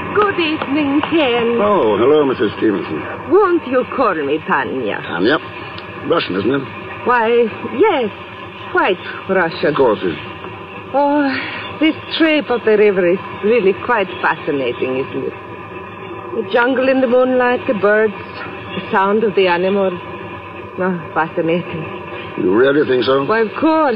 Good evening, Ken. Oh, hello, Mrs. Stevenson. Won't you call me Tanya? Tanya. Russian, isn't it? Why, yes. Quite Russian. Of course it is. Oh, this trip up the river is really quite fascinating, isn't it? The jungle in the moonlight, the birds, the sound of the animals. Oh, fascinating. You really think so? Why, of course.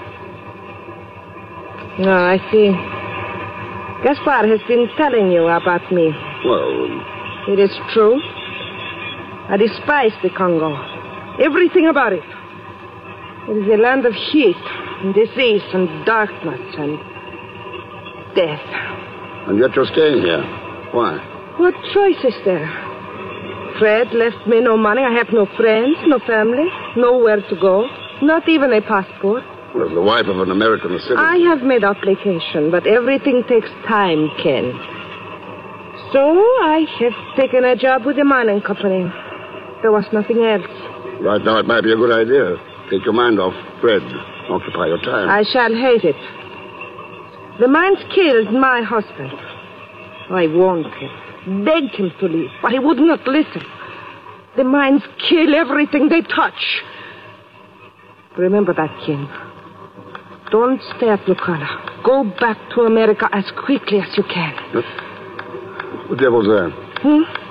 No, I see. Gaspar has been telling you about me. Well... It is true. I despise the Congo. Everything about it. It is a land of heat and disease and darkness and death. And yet you're staying here. Why? What choice is there? Fred left me no money. I have no friends, no family, nowhere to go, not even a passport. Well, as the wife of an American citizen... I have made application, but everything takes time, Ken. So I have taken a job with the mining company. There was nothing else. Right now it might be a good idea. Take your mind off Fred. Occupy your time. I shall hate it. The mines killed my husband. I warned him, begged him to leave, but he would not listen. The mines kill everything they touch. Remember that, Ken. Don't stay at Lucana. Go back to America as quickly as you can. What the devil's that?